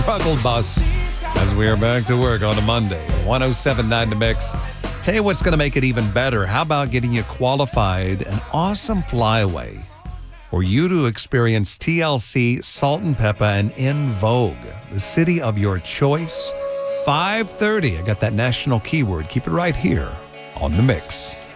Struggle Bus as we are back to work on a Monday. 107.9 The Mix. Tell you what's going to make it even better. How about getting you qualified an awesome flyaway for you to experience TLC, Salt and Pepper, and In Vogue, the city of your choice. 5:30. I got that national keyword. Keep it right here on The Mix.